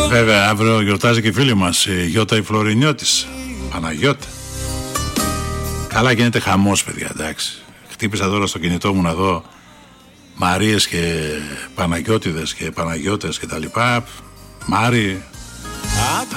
Βέβαια, αύριο γιορτάζει και η φίλη μας η Γιώτα η Φλωρινιώτης. Παναγιώτα. Καλά, γίνεται χαμός, παιδιά, εντάξει. Χτύπησα τώρα στο κινητό μου να δω Μαρίες και Παναγιώτιδες και Παναγιώτες και τα λοιπά. Μάρι.